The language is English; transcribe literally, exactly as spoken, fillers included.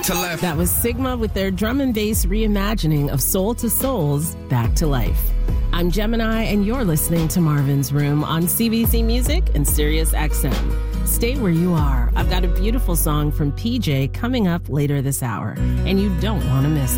to Life. That was Sigma with their drum and bass reimagining of Soul to Soul's Back to Life. I'm Gemini, and you're listening to Marvin's Room on C B C Music and Sirius X M. Stay where you are. I've got a beautiful song from P J coming up later this hour, and you don't want to miss it.